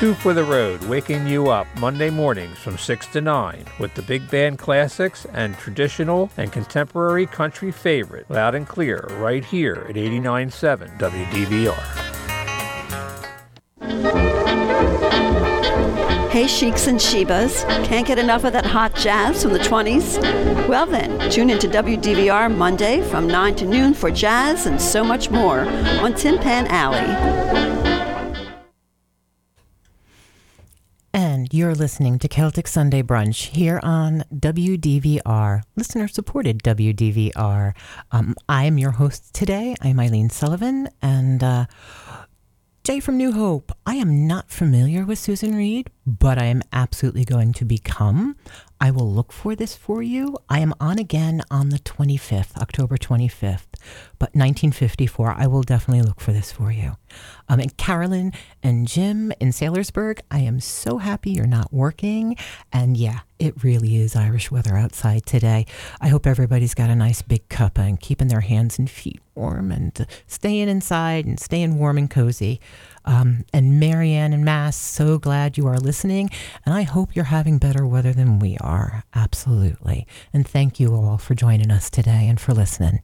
Two for the Road, waking you up Monday mornings from 6 to 9 with the big band classics and traditional and contemporary country favorite, loud and clear, right here at 89.7 WDVR. Hey, Sheiks and Shebas, can't get enough of that hot jazz from the 20s? Well then, tune into WDVR Monday from 9 to noon for jazz and so much more on Tin Pan Alley. And you're listening to Celtic Sunday Brunch here on WDVR, listener-supported WDVR. I am your host today. I'm Eileen Sullivan, and Jay from New Hope. I am not familiar with Susan Reed, but I am absolutely going to become. I will look for this for you. I am on again on the 25th, October 25th, but 1954. I will definitely look for this for you. And Carolyn and Jim in Saylorsburg, I am so happy you're not working. And yeah, it really is Irish weather outside today. I hope everybody's got a nice big cup and keeping their hands and feet warm and staying inside and staying warm and cozy. And Marianne and Mass, so glad you are listening. And I hope you're having better weather than we are. Absolutely. And thank you all for joining us today and for listening.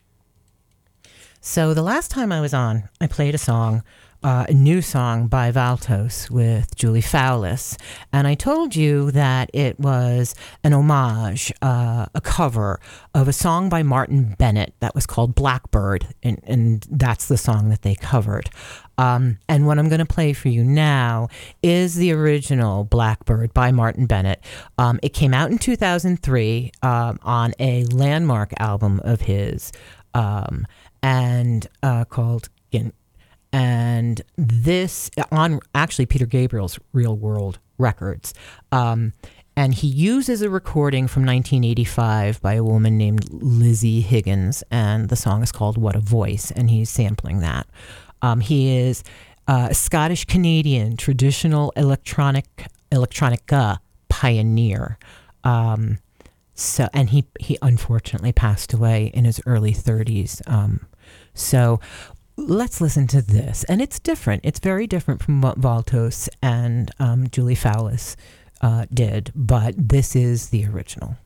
So the last time I was on, I played a song, a new song by Valtos with Julie Fowlis. And I told you that it was an homage, a cover of a song by Martin Bennett that was called Blackbird. And that's the song that they covered. And what I'm going to play for you now is the original Blackbird by Martin Bennett. It came out in 2003 on a landmark album of his and called... And this on actually Peter Gabriel's Real World Records. And he uses a recording from 1985 by a woman named Lizzie Higgins. And the song is called What a Voice. And he's sampling that. He is a Scottish-Canadian traditional electronica pioneer. So he unfortunately passed away in his early 30s. So let's listen to this. And it's different. It's very different from what Valtos and Julie Fowlis did, but this is the original.